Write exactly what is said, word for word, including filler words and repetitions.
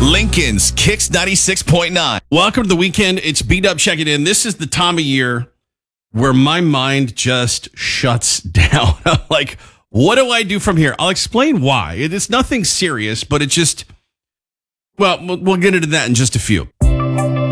Lincoln's Kicks ninety-six point nine. Welcome to the weekend. It's B-Dub checking in. This is the time of year where my mind just shuts down. I'm like, what do I do from here? I'll explain why. It is nothing serious, but it just, well, we'll get into that in just a few.